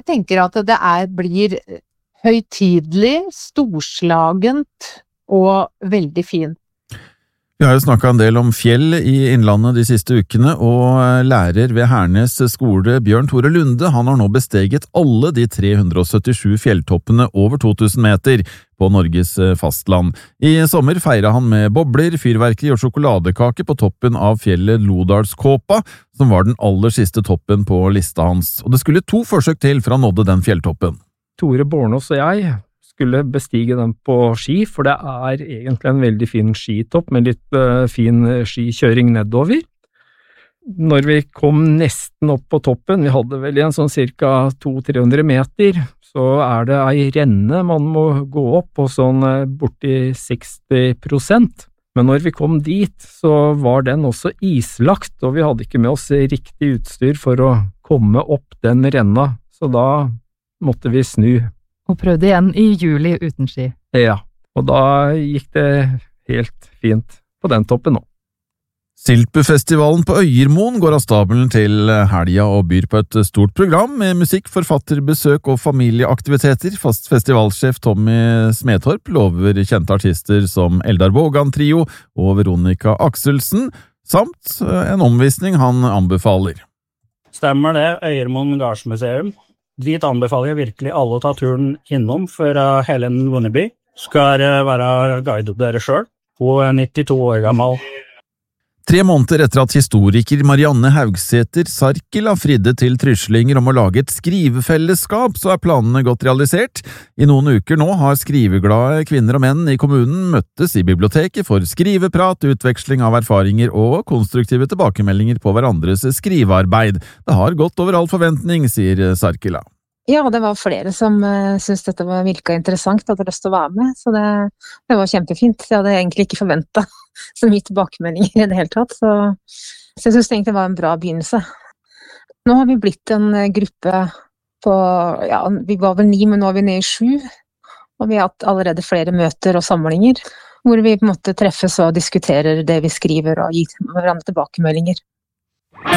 tenker at det blir høytidelig, storslagent og veldig fint. Vi har jo snakket en del om fjell i innlandet de siste ukene, og lærer ved Hernes skole Bjørn Tore Lunde, han har nå besteget alle de 377 fjelltoppene over 2000 meter på Norges fastland. I sommer feiret han med bobler, fyrverkeri og sjokoladekake på toppen av fjellet Lodalskåpa, som var den aller siste toppen på lista hans. Og det skulle 2 forsøk til for han nådde den fjelltoppen. Tore Bornås og jeg skulle bestige den på ski, for det egentlig en veldig fin skitopp med litt fin skikjøring nedover. Når vi kom nesten opp på toppen, vi hadde vel en sånn cirka 200-300 meter, så det ei renne man må gå opp på sånn borti 60%. Men når vi kom dit, så var den også islagt, og vi hadde ikke med oss riktig utstyr for å komme opp den renna, så da måtte vi snu. Og prøvde igjen i juli uten ski. Ja, og da gikk det helt fint på den toppen nå. Siltbufestivalen på Øyermoen går av stabelen til helga og byr på et stort program med musikk, forfatterbesøk og familieaktiviteter. Fast festivalsjef Tommy Smedtorp lover kjente artister som Eldar Vågan Trio og Veronica Akselsen, samt en omvisning han anbefaler. Stemmer det, Øyermoen Gardsmuseum. Dit anbefaler jeg virkelig alle å ta turen innom, for Helen Wonneby skal være guide opp dere selv. Hun 92 år gammel. 3 måneder etter at historiker Marianne Haugsæter Sarkila fridde til tryslinger om å lage et skrivefellesskap, så planene godt realisert. I noen uker nå har skriveglade kvinner og menn i kommunen møttes i biblioteket for skriveprat, utveksling av erfaringer og konstruktive tilbakemeldinger på hverandres skrivearbeid. Det har gått over all forventning, sier Sarkila. Ja, det var flere som syntes dette virket interessant, hadde lyst til å være med, så det var kjempefint. Jeg hadde egentlig ikke forventet så mye tilbakemeldinger i det hele tatt, så jeg synes det egentlig var en bra begynnelse. Nå har vi blitt en gruppe på, ja, vi var vel 9, men nå er vi nede i 7, og vi har hatt allerede flere møter og samlinger, hvor vi på en måte treffes og diskuterer det vi skriver og gir hverandre tilbakemeldinger.